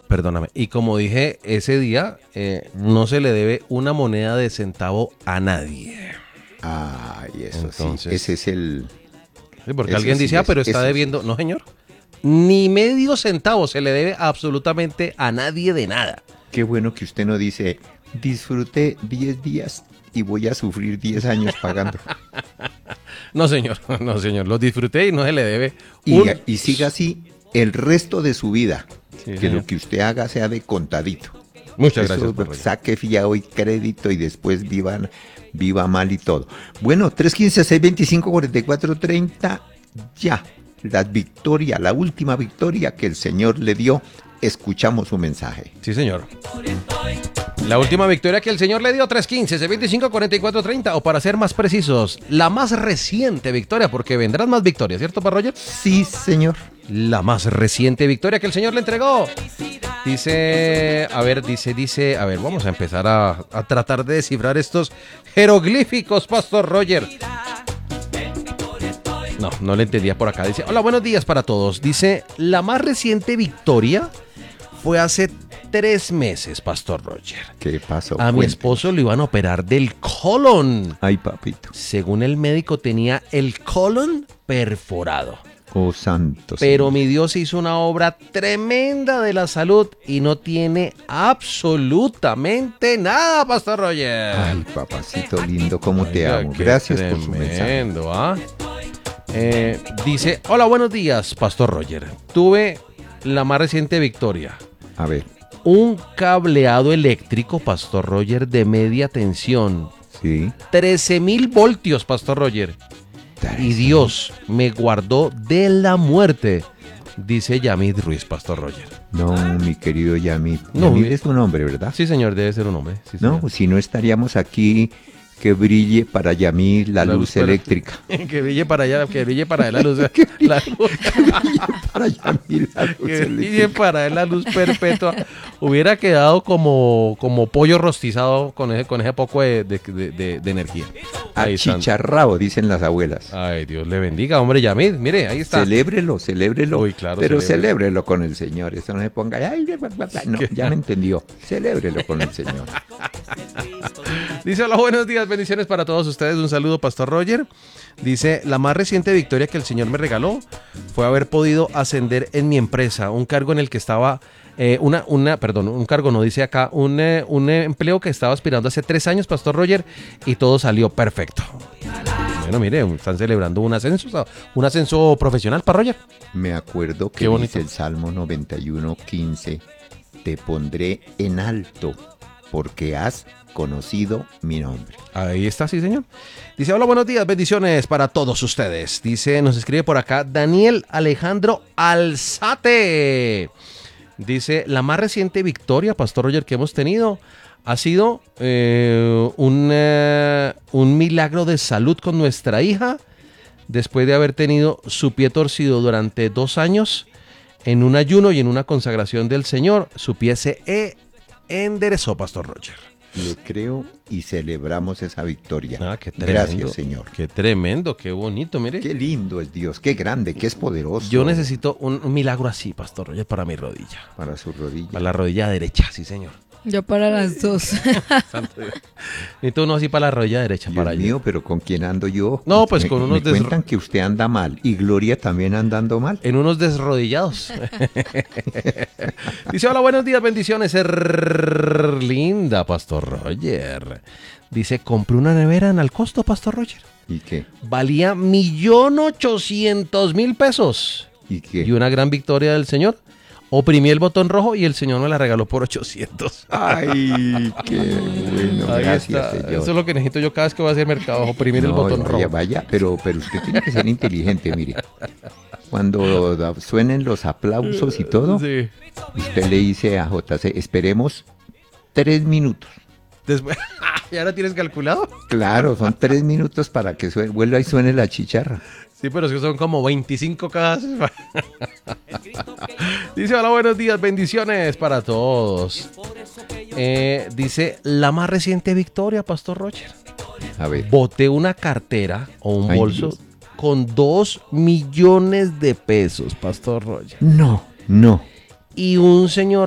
perdóname. Y como dije ese día, no se le debe una moneda de centavo a nadie. Ay, eso Entonces, sí. Ese es el... Sí, porque eso alguien sí dice, es, pero está eso debiendo. sí. No, señor. Ni medio centavo se le debe absolutamente a nadie de nada. Qué bueno que usted no dice, disfruté 10 días y voy a sufrir 10 años pagando. No, señor. No, señor. Lo disfruté y no se le debe Y siga así el resto de su vida. Sí, Que señor. lo que usted haga sea de contadito. Muchas Eso, gracias, Parroya. saque fiado y crédito y después viva mal y todo. Bueno, 315-625-4430, ya. La última victoria que el Señor le dio. Escuchamos su mensaje. Sí, señor. La última victoria que el señor le dio, 315-625-4430, o para ser más precisos, la más reciente victoria, porque vendrán más victorias, ¿cierto, Parroya? Sí, señor. La más reciente victoria que el señor le entregó. Dice, a ver, vamos a empezar a tratar de descifrar estos jeroglíficos, Pastor Roger. No le entendía por acá. Dice, hola, buenos días para todos. Dice, la más reciente victoria fue hace 3 meses, Pastor Roger. ¿Qué pasó? A mi Cuéntenos. esposo lo iban a operar del colon. Ay, papito. Según el médico tenía el colon perforado. Oh, santo. Pero Señor. mi Dios hizo una obra tremenda de la salud y no tiene absolutamente nada, Pastor Roger. Ay, papacito lindo, cómo te Oiga, amo. qué Gracias por su mensaje. tremendo, ¿ah? Dice, hola, buenos días, Pastor Roger. Tuve la más reciente victoria. A ver, Un cableado eléctrico, Pastor Roger, de media tensión. sí. 13,000 voltios, Pastor Roger. Y Dios me guardó de la muerte, dice Yamid Ruiz, Pastor Roger. No, mi querido Yamid. No, Yamid mi- es tu nombre, ¿verdad? Sí, señor, debe ser un hombre. Sí, No, señor. si no estaríamos aquí, que brille para Yamid la luz para- eléctrica. Que brille para allá, que brille para él la luz. La luz. Para Yamid la luz Que brille eléctrica. para él la luz perpetua. Hubiera quedado como pollo rostizado con ese poco de energía. Ahí están. Achicharrado, dicen las abuelas. Ay, Dios le bendiga, hombre, Yamid. Mire, ahí está. Celébrelo. Uy, claro, Pero celébrelo. celébrelo con el Señor. Eso no se ponga. Ay, no, ya me entendió. Celébrelo con el Señor. Dice, hola, buenos días, bendiciones para todos ustedes. Un saludo, Pastor Roger. Dice, la más reciente victoria que el Señor me regaló fue haber podido ascender en mi empresa, un cargo en el que estaba, un cargo no dice acá, un empleo que estaba aspirando hace 3 años, Pastor Roger, y todo salió perfecto. Bueno, mire, están celebrando un ascenso profesional, para Roger. Me acuerdo Qué que bonito. dice el Salmo 91:15, te pondré en alto porque has conocido mi nombre. Ahí está, sí, señor. Dice, hola, buenos días, bendiciones para todos ustedes. Dice, nos escribe por acá Daniel Alejandro Alzate. Dice, la más reciente victoria, Pastor Roger, que hemos tenido ha sido un milagro de salud con nuestra hija después de haber tenido su pie torcido durante 2 años en un ayuno y en una consagración del Señor. Su pie se enderezó, Pastor Roger. Le creo y celebramos esa victoria. Ah, qué tremendo. Gracias, Señor. Qué tremendo, qué bonito, mire. Qué lindo es Dios, qué grande, qué es poderoso. Yo necesito un milagro así, Pastor Roger, para mi rodilla. Para su rodilla. Para la rodilla derecha, sí, señor. Yo para las dos. Santo Dios. Y tú no así para la rodilla derecha, para Dios allá. mío, pero ¿con quién ando yo? No, pues con unos me cuentan que usted anda mal y Gloria también andando mal. En unos desrodillados. Dice, hola, buenos días, bendiciones. Linda, Pastor Roger. Dice, compré una nevera en al costo, Pastor Roger. ¿Y qué? Valía 1.800.000 pesos. ¿Y qué? Y una gran victoria del Señor. Oprimí el botón rojo y el Señor me la regaló por 800. Ay, qué bueno. Ahí Gracias, está. Señor. Eso es lo que necesito yo cada vez que voy a hacer mercado, oprimir el No, botón vaya, rojo. vaya, pero usted tiene que ser inteligente, mire. Cuando suenen los aplausos y todo, Sí. usted le dice a JC, esperemos 3 minutos. Después, ¿y ahora tienes calculado? Claro, son 3 minutos para que vuelva y suene la chicharra. Sí, pero es que son como 25 cada. Dice, hola, buenos días, bendiciones para todos. Dice, la más reciente victoria, Pastor Roger. A ver, Boté una cartera o un Ay, bolso Dios. con 2 millones de pesos, Pastor Roger. no. Y un señor